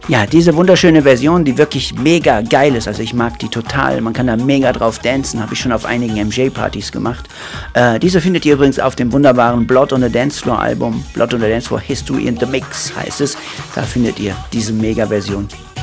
Ja, diese wunderschöne Version, die wirklich mega geil ist, also ich mag die total, man kann da mega drauf dancen, habe ich schon auf einigen MJ-Partys gemacht. Diese findet ihr übrigens auf dem wunderbaren Blood on the Dance Floor Album, Blood on the Dance Floor History in the Mix heißt es, da findet ihr diese mega Version.